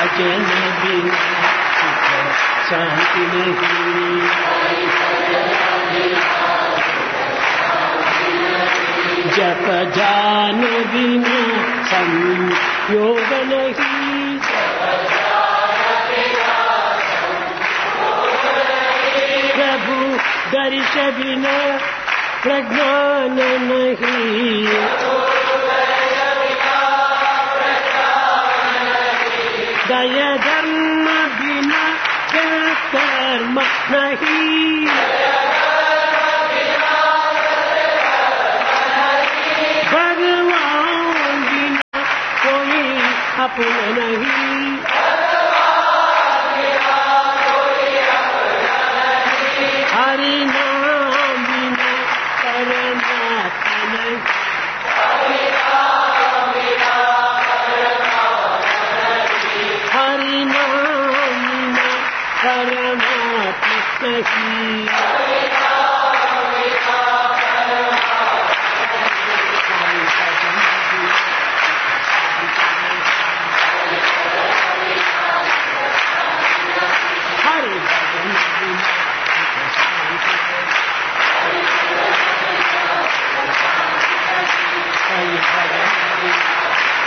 भजन बिना शांति नहीं, जप जान बिना संयोग नहीं, प्रभु दर्श बिना प्रज्ञान नहीं, दया धर्म बिना कर्म नहीं, भगवान बिना कोई अपना नहीं, हरि नाम बिना परमात्मा नहीं, हरि नाम बिना परमात्मा नहीं।